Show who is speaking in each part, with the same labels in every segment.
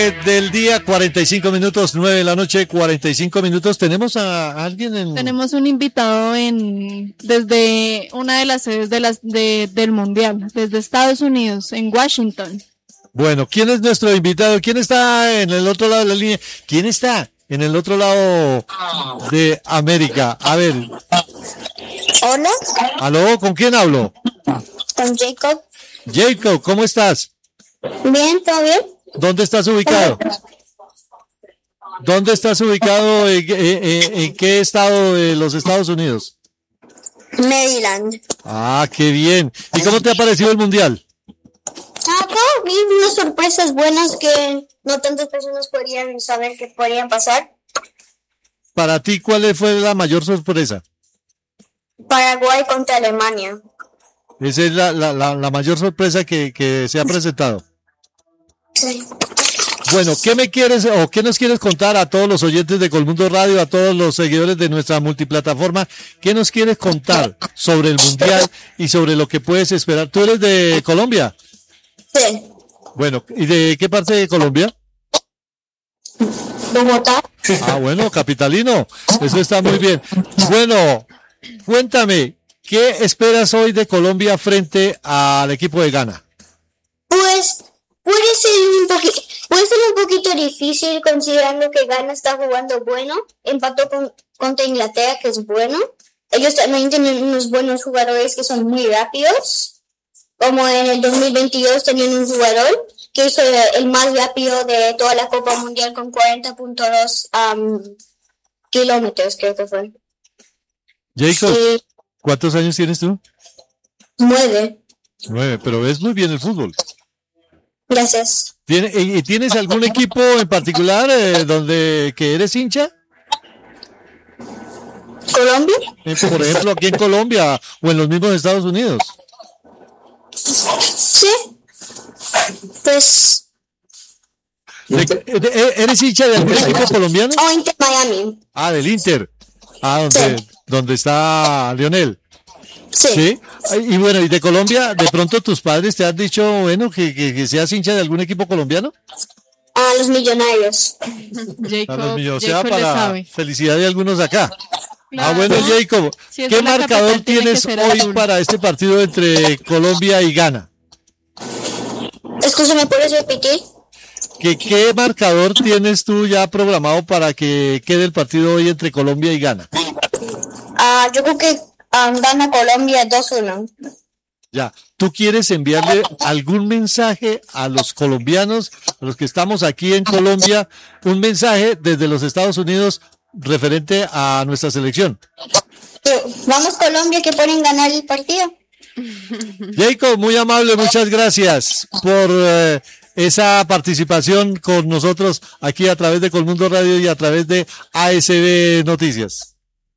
Speaker 1: Del día, 45 minutos, 9 de la noche, 45 minutos. ¿Tenemos a alguien en...?
Speaker 2: Tenemos un invitado desde una de las sedes del Mundial, desde Estados Unidos, en Washington.
Speaker 1: Bueno, ¿quién es nuestro invitado? ¿Quién está en el otro lado de la línea? ¿Quién está en el otro lado de América? A ver.
Speaker 3: Hola.
Speaker 1: ¿Aló? ¿Con quién hablo?
Speaker 3: Con Jacob.
Speaker 1: Jacob, ¿cómo estás?
Speaker 3: Bien, ¿todo bien?
Speaker 1: ¿Dónde estás ubicado? ¿Dónde estás ubicado? ¿En qué estado de los Estados Unidos?
Speaker 3: Maryland.
Speaker 1: Ah, qué bien. ¿Y cómo te ha parecido el Mundial?
Speaker 3: Todo bien, unas sorpresas buenas que no tantas personas podrían saber que podrían pasar.
Speaker 1: Para ti, ¿cuál fue la mayor sorpresa?
Speaker 3: Paraguay contra Alemania.
Speaker 1: Esa es la mayor sorpresa que se ha presentado.
Speaker 3: Sí.
Speaker 1: Bueno, ¿qué me quieres o qué nos quieres contar a todos los oyentes de Colmundo Radio, a todos los seguidores de nuestra multiplataforma? ¿Qué nos quieres contar sobre el Mundial y sobre lo que puedes esperar? ¿Tú eres de Colombia?
Speaker 3: Sí.
Speaker 1: Bueno, ¿y de qué parte de Colombia?
Speaker 3: Bogotá.
Speaker 1: Ah, bueno, capitalino. Eso está muy bien. Bueno, cuéntame, ¿qué esperas hoy de Colombia frente al equipo de Ghana?
Speaker 3: Pues puede ser un poquito difícil considerando que Ghana está jugando bueno, empató contra Inglaterra, que es bueno. Ellos también tienen unos buenos jugadores que son muy rápidos, como en el 2022 tenían un jugador que hizo el más rápido de toda la Copa Mundial con 40.2 kilómetros, creo que fue.
Speaker 1: Jacob, ¿cuántos años tienes tú?
Speaker 3: 9.
Speaker 1: 9, pero ves muy bien el fútbol.
Speaker 3: Gracias.
Speaker 1: ¿Tienes algún equipo en particular donde que eres hincha?
Speaker 3: ¿Colombia?
Speaker 1: Por ejemplo, aquí en Colombia o en los mismos Estados Unidos.
Speaker 3: Sí. Pues.
Speaker 1: ¿Eres hincha de algún equipo colombiano?
Speaker 3: O Inter Miami.
Speaker 1: Ah, del Inter. Ah,
Speaker 3: Sí.
Speaker 1: donde está Lionel.
Speaker 3: Sí.
Speaker 1: Sí. Y bueno, ¿y de Colombia? ¿De pronto tus padres te han dicho, bueno, que seas hincha de algún equipo colombiano?
Speaker 3: A los Millonarios.
Speaker 1: A
Speaker 2: Jacob,
Speaker 1: los millos, o sea,
Speaker 2: Jacob le
Speaker 1: para
Speaker 2: sabe.
Speaker 1: felicidad de algunos acá.
Speaker 2: Claro.
Speaker 1: Ah, bueno, Jacob,
Speaker 2: Si es
Speaker 1: ¿qué
Speaker 2: de la
Speaker 1: marcador
Speaker 2: capital, tiene que
Speaker 1: tienes
Speaker 2: ser
Speaker 1: hoy
Speaker 2: azul.
Speaker 1: para este partido entre Colombia y Ghana?
Speaker 3: Escúchame, ¿puedes repetir?
Speaker 1: ¿Qué marcador tienes tú ya programado para que quede el partido hoy entre Colombia y Ghana?
Speaker 3: Yo creo que gana Colombia 2-1.
Speaker 1: Ya, ¿tú quieres enviarle algún mensaje a los colombianos, a los que estamos aquí en Colombia, un mensaje desde los Estados Unidos referente a nuestra selección?
Speaker 3: Vamos Colombia, que pueden ganar el partido.
Speaker 1: Jacob, muy amable, muchas gracias por esa participación con nosotros aquí a través de Colmundo Radio y a través de ASB Noticias.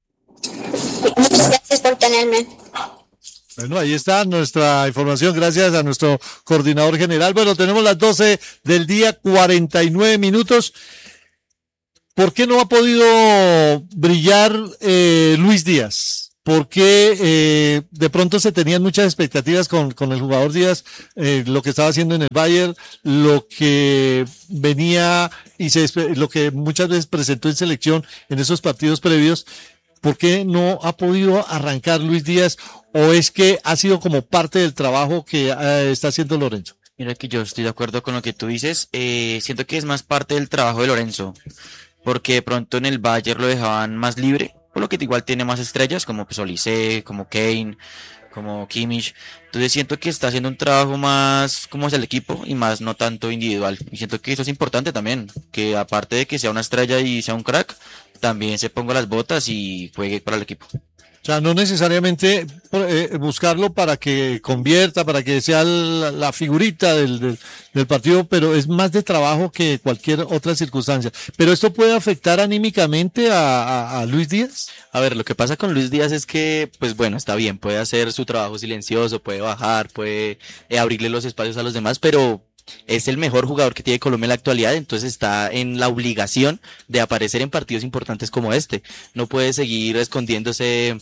Speaker 3: Muchas gracias por tenerme.
Speaker 1: Bueno, ahí está nuestra información, gracias a nuestro coordinador general. Bueno, tenemos las 12 del día, 49 minutos. ¿Por qué no ha podido brillar Luis Díaz? ¿Por qué de pronto se tenían muchas expectativas con el jugador Díaz, lo que estaba haciendo en el Bayern, lo que venía y lo que muchas veces presentó en selección en esos partidos previos? ¿Por qué no ha podido arrancar Luis Díaz? ¿O es que ha sido como parte del trabajo que está haciendo Lorenzo?
Speaker 4: Mira que yo estoy de acuerdo con lo que tú dices. Siento que es más parte del trabajo de Lorenzo, porque de pronto en el Bayern lo dejaban más libre, por lo que igual tiene más estrellas como pues Olise, como Kane, como Kimmich. Entonces siento que está haciendo un trabajo más como hacia el equipo y más no tanto individual. Y siento que eso es importante también, que aparte de que sea una estrella y sea un crack, también se ponga las botas y juegue para el equipo.
Speaker 1: O sea, no necesariamente buscarlo para que convierta, para que sea la figurita del partido, pero es más de trabajo que cualquier otra circunstancia. ¿Pero esto puede afectar anímicamente a Luis Díaz?
Speaker 4: A ver, lo que pasa con Luis Díaz es que, pues bueno, está bien, puede hacer su trabajo silencioso, puede bajar, puede abrirle los espacios a los demás, pero es el mejor jugador que tiene Colombia en la actualidad, entonces está en la obligación de aparecer en partidos importantes como este. No puede seguir escondiéndose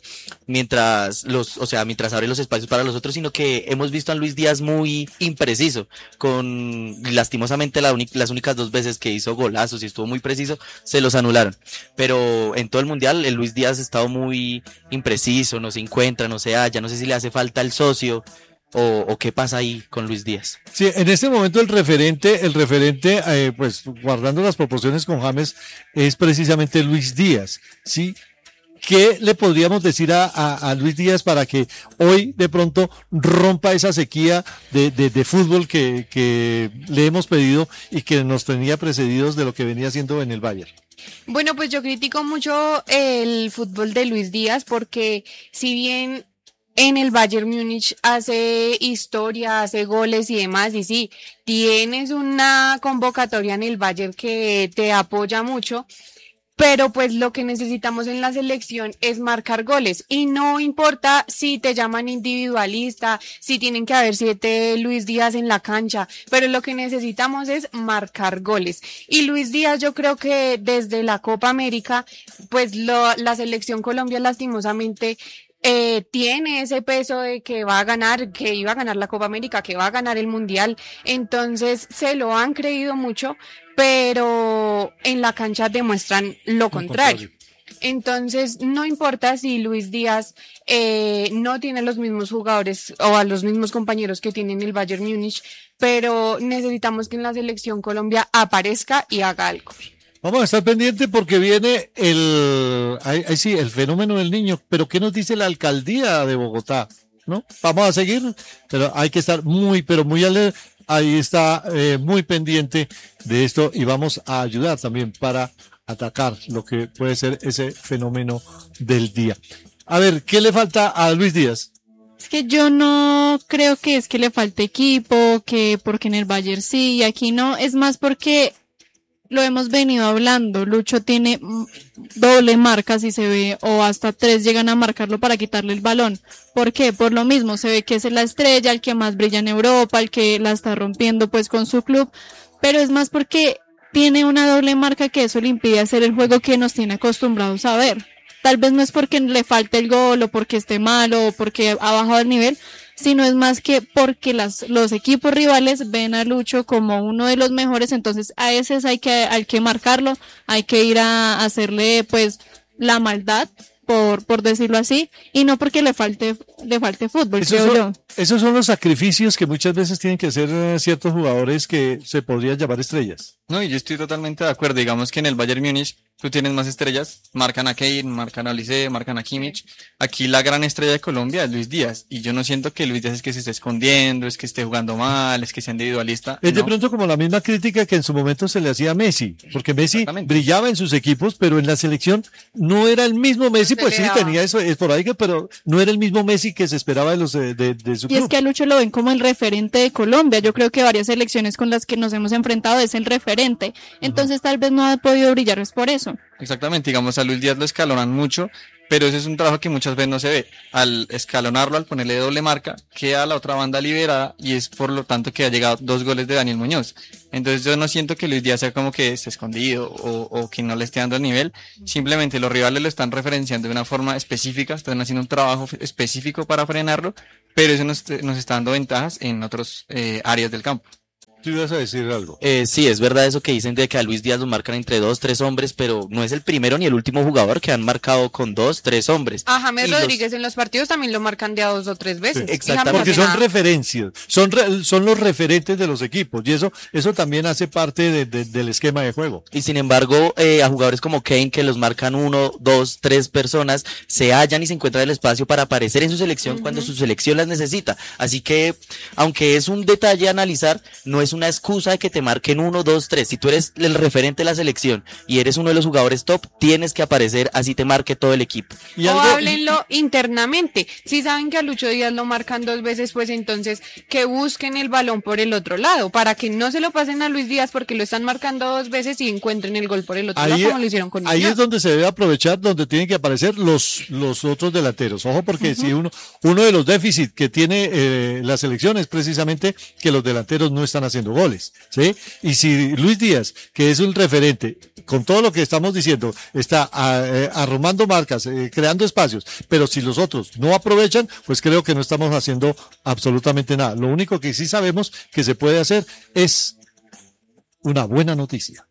Speaker 4: mientras abre los espacios para los otros, sino que hemos visto a Luis Díaz muy impreciso, con lastimosamente las únicas 2 veces que hizo golazos y estuvo muy preciso, se los anularon. Pero en todo el mundial, el Luis Díaz ha estado muy impreciso, no se encuentra, no se halla, no sé si le hace falta el socio. O qué pasa ahí con Luis Díaz.
Speaker 1: Sí, en este momento el referente, pues guardando las proporciones con James, es precisamente Luis Díaz, ¿sí? ¿Qué le podríamos decir a Luis Díaz para que hoy de pronto rompa esa sequía de fútbol que le hemos pedido y que nos tenía precedidos de lo que venía haciendo en el Bayern?
Speaker 5: Bueno, pues yo critico mucho el fútbol de Luis Díaz porque si bien en el Bayern Múnich hace historia, hace goles y demás, y sí, tienes una convocatoria en el Bayern que te apoya mucho, pero pues lo que necesitamos en la selección es marcar goles, y no importa si te llaman individualista, si tienen que haber 7 Luis Díaz en la cancha, pero lo que necesitamos es marcar goles. Y Luis Díaz, yo creo que desde la Copa América, pues la selección Colombia lastimosamente tiene ese peso de que va a ganar, que iba a ganar la Copa América, que va a ganar el Mundial, entonces se lo han creído mucho, pero en la cancha demuestran lo contrario. Entonces, no importa si Luis Díaz no tiene los mismos jugadores o a los mismos compañeros que tiene en el Bayern Múnich, pero necesitamos que en la selección Colombia aparezca y haga algo.
Speaker 1: Vamos a estar pendientes porque viene el fenómeno del niño, pero ¿qué nos dice la alcaldía de Bogotá? ¿No? Vamos a seguir, pero hay que estar muy alerta, ahí está muy pendiente de esto y vamos a ayudar también para atacar lo que puede ser ese fenómeno del día. A ver, ¿qué le falta a Luis Díaz?
Speaker 2: Es que yo no creo que es que le falte equipo, que porque en el Bayern sí y aquí no, es más porque lo hemos venido hablando, Lucho tiene doble marca si se ve, o hasta 3 llegan a marcarlo para quitarle el balón. ¿Por qué? Por lo mismo, se ve que es la estrella, el que más brilla en Europa, el que la está rompiendo pues con su club, pero es más porque tiene una doble marca que eso le impide hacer el juego que nos tiene acostumbrados a ver. Tal vez no es porque le falte el gol o porque esté malo o porque ha bajado el nivel, sino es más que porque los equipos rivales ven a Lucho como uno de los mejores, entonces a ese hay que marcarlo, hay que ir a hacerle pues la maldad, por decirlo así, y no porque le falte fútbol, creo yo.
Speaker 1: Esos son los sacrificios que muchas veces tienen que hacer ciertos jugadores que se podrían llamar estrellas.
Speaker 6: No, y yo estoy totalmente de acuerdo. Digamos que en el Bayern Múnich tú tienes más estrellas, marcan a Kane, marcan a Olise, marcan a Kimmich. Aquí la gran estrella de Colombia es Luis Díaz, y yo no siento que Luis Díaz es que se esté escondiendo, es que esté jugando mal, es que sea individualista.
Speaker 1: Es de
Speaker 6: no.
Speaker 1: pronto como la misma crítica que en su momento se le hacía a Messi, porque Messi brillaba en sus equipos, pero en la selección no era el mismo Messi, pues sí, tenía eso esporádico, pero no era el mismo Messi que se esperaba de los de su club.
Speaker 2: Y es que a Lucho lo ven como el referente de Colombia. Yo creo que varias selecciones con las que nos hemos enfrentado es el referente. Entonces tal vez no ha podido brillar, es por eso.
Speaker 6: Exactamente, digamos a Luis Díaz lo escalonan mucho, pero ese es un trabajo que muchas veces no se ve. Al escalonarlo, al ponerle doble marca, queda la otra banda liberada, y es por lo tanto que ha llegado 2 goles de Daniel Muñoz. Entonces yo no siento que Luis Díaz sea como que esté escondido o que no le esté dando el nivel. Simplemente los rivales lo están referenciando de una forma específica, están haciendo un trabajo específico para frenarlo, pero eso nos está dando ventajas en otras áreas del campo.
Speaker 1: ¿Tú ibas a decir algo?
Speaker 4: Sí, es verdad eso que dicen de que a Luis Díaz lo marcan entre 2, 3 hombres, pero no es el primero ni el último jugador que han marcado con 2, 3 hombres.
Speaker 5: A James Rodríguez en los partidos también lo marcan de a 2 o 3 veces.
Speaker 1: Sí, exactamente. Porque son referencias, son los referentes de los equipos, y eso también hace parte del esquema de juego.
Speaker 4: Y sin embargo, a jugadores como Kane, que los marcan 1, 2, 3 personas, se hallan y se encuentran el espacio para aparecer en su selección cuando su selección las necesita. Así que, aunque es un detalle a analizar, no es una excusa de que te marquen 1, 2, 3. Si tú eres el referente de la selección y eres uno de los jugadores top, tienes que aparecer, así te marque todo el equipo.
Speaker 5: O háblenlo internamente. Si saben que a Lucho Díaz lo marcan 2 veces, pues entonces que busquen el balón por el otro lado, para que no se lo pasen a Luis Díaz porque lo están marcando 2 veces y encuentren el gol por el otro lado, como lo hicieron con
Speaker 1: Ahí
Speaker 5: Muñoz.
Speaker 1: es donde se debe aprovechar, donde tienen que aparecer los otros delanteros. Ojo, porque si uno de los déficits que tiene la selección es precisamente que los delanteros no están haciendo haciendo goles, ¿sí? Y si Luis Díaz, que es un referente, con todo lo que estamos diciendo, está arrumando marcas, creando espacios, pero si los otros no aprovechan, pues creo que no estamos haciendo absolutamente nada. Lo único que sí sabemos que se puede hacer es una buena noticia.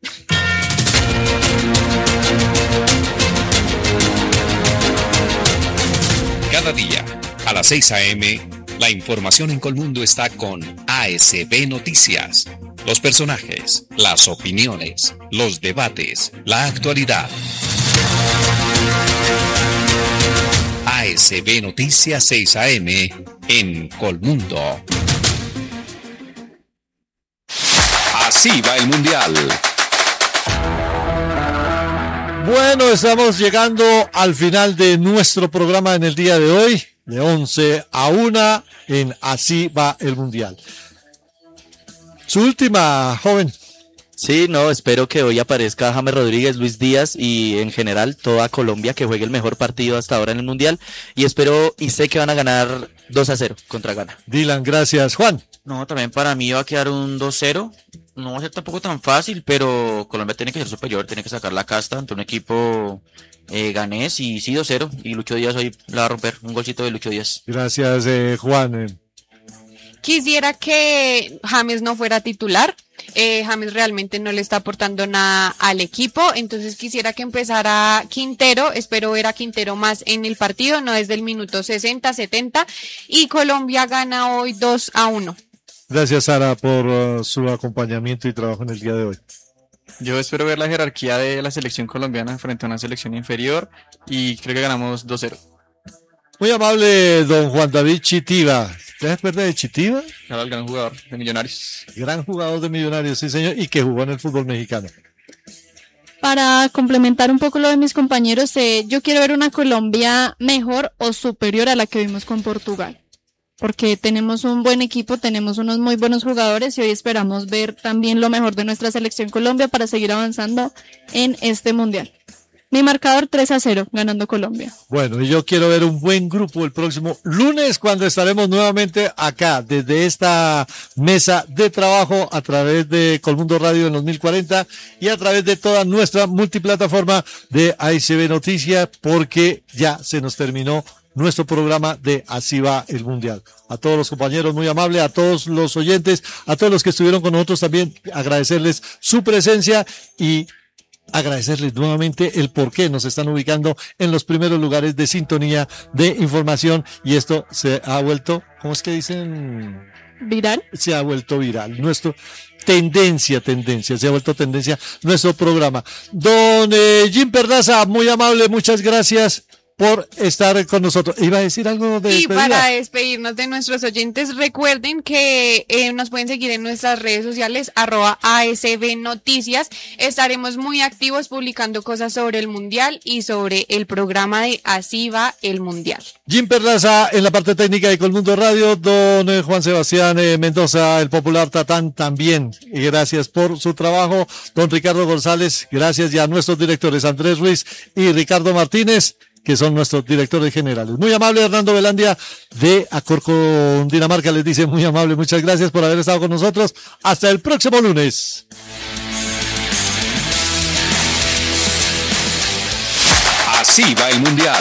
Speaker 7: Cada día, a las 6 a.m., la información en Colmundo está con ASB Noticias. Los personajes, las opiniones, los debates, la actualidad. ASB Noticias 6 a.m. en Colmundo. Así va el Mundial.
Speaker 1: Bueno, estamos llegando al final de nuestro programa en el día de hoy, de 11 a 1 en Así va el Mundial. Su última, joven.
Speaker 8: Sí, no, espero que hoy aparezca James Rodríguez, Luis Díaz y en general toda Colombia que juegue el mejor partido hasta ahora en el Mundial y espero y sé que van a ganar 2-0 contra Ghana.
Speaker 1: Dylan, gracias. Juan.
Speaker 4: No, también para mí va a quedar un 2-0. No va a ser tampoco tan fácil, pero Colombia tiene que ser superior, tiene que sacar la casta ante un equipo ganés y sí 2-0. Y Lucho Díaz hoy la va a romper, un golcito de Lucho Díaz.
Speaker 1: Gracias, Juan.
Speaker 5: Quisiera que James no fuera titular. James realmente no le está aportando nada al equipo, entonces quisiera que empezara Quintero. Espero ver a Quintero más en el partido, no desde el minuto 60, 70, y Colombia gana hoy 2-1.
Speaker 1: Gracias, Sara, por su acompañamiento y trabajo en el día de hoy.
Speaker 6: Yo espero ver la jerarquía de la selección colombiana frente a una selección inferior y creo que ganamos 2-0.
Speaker 1: Muy amable, don Juan David Chitiva. ¿Te acuerdas de Chitiva?
Speaker 6: Claro, el gran jugador de Millonarios.
Speaker 1: Gran jugador de Millonarios, sí señor, y que jugó en el fútbol mexicano.
Speaker 2: Para complementar un poco lo de mis compañeros, yo quiero ver una Colombia mejor o superior a la que vimos con Portugal. Porque tenemos un buen equipo, tenemos unos muy buenos jugadores y hoy esperamos ver también lo mejor de nuestra selección Colombia para seguir avanzando en este mundial. Mi marcador 3-0, ganando Colombia.
Speaker 1: Bueno, y yo quiero ver un buen grupo el próximo lunes cuando estaremos nuevamente acá desde esta mesa de trabajo a través de Colmundo Radio en los 1040 y a través de toda nuestra multiplataforma de ASB Noticias porque ya se nos terminó nuestro programa de Así va el Mundial. A todos los compañeros muy amables, a todos los oyentes, a todos los que estuvieron con nosotros también, agradecerles su presencia y agradecerles nuevamente el por qué nos están ubicando en los primeros lugares de sintonía de información y esto se ha vuelto, ¿cómo es que dicen?
Speaker 2: ¿Viral?
Speaker 1: Se ha vuelto viral. Nuestro tendencia, se ha vuelto tendencia nuestro programa. Don Jim Perdaza, muy amable, muchas gracias por estar con nosotros. ¿Iba a decir algo de despedida?
Speaker 5: Y para despedirnos de nuestros oyentes, recuerden que nos pueden seguir en nuestras redes sociales, @ASB Noticias. Estaremos muy activos publicando cosas sobre el Mundial y sobre el programa de Así va el Mundial.
Speaker 1: Jim Perlaza en la parte técnica de Colmundo Radio, don Juan Sebastián Mendoza, el popular Tatán también. Y gracias por su trabajo. Don Ricardo González, gracias ya a nuestros directores Andrés Ruiz y Ricardo Martínez, que son nuestros directores generales. Muy amable Hernando Velandia de Acorco, Dinamarca, les dice muy amable, muchas gracias por haber estado con nosotros. Hasta el próximo lunes.
Speaker 7: Así va el Mundial.